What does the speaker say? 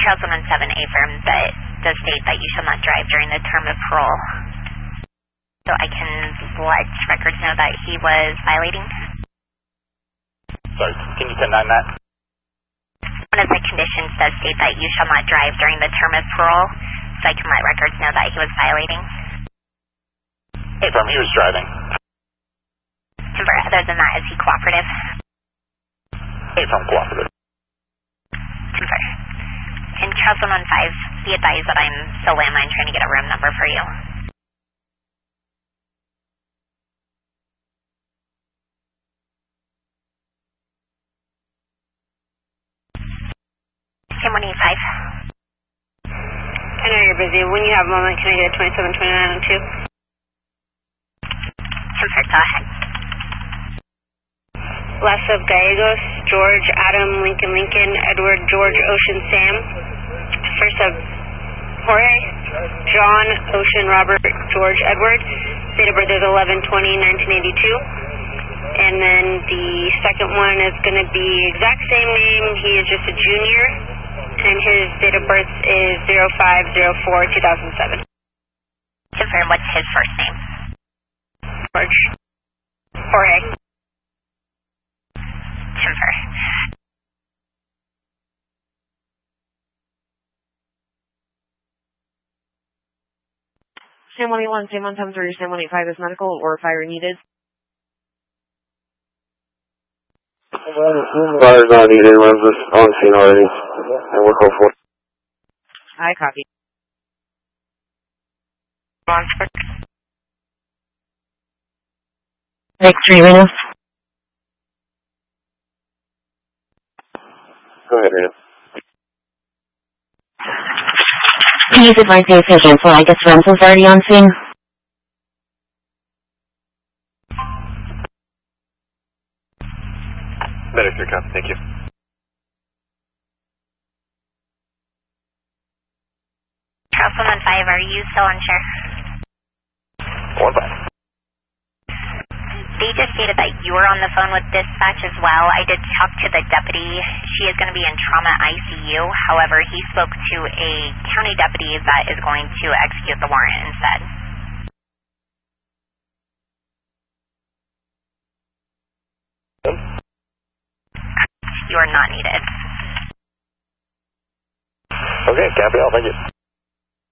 Charles 117 affirm that does state that you shall not drive during the term of parole. So I can let records know that he was violating. Sorry, can you 10-9 that? One of the conditions does state that you shall not drive during the term of parole, so I can let records know that he was violating. Affirm, he was driving. Confirm, other than that, is he cooperative? Affirm, cooperative. Confirm. And Charles 115, be advised that I'm still landline trying to get a room number for you. Kim 185. I know you're busy. When you have a moment, can I get a 2729 on 2? Confirm, go ahead. Last of Gallegos, George, Adam, Lincoln, Edward, George, Ocean, Sam. First of Jorge, John, Ocean, Robert, George, Edward. Date of birth is 11/20/1982. And then the second one is going to be exact same name. He is just a junior. And his date of birth is 05/04/2007. Confirm, what's his first name? George. Jorge. Confirm. Sam 181, Sam 173, Sam 185 is medical or fire needed. Fire's not needed, runs this on scene already, and we're called for. I copy. X-ray Reno. Go ahead, Reno. Please advise the patient, so I guess Renzo's already on scene. Medics are coming, thank you. Charles 115, are you still unsure? 1-5. They just stated that you were on the phone with dispatch as well. I did talk to the deputy. She is going to be in trauma ICU. However, he spoke to a county deputy that is going to execute the warrant instead. You are not needed. Okay, copy all, thank you.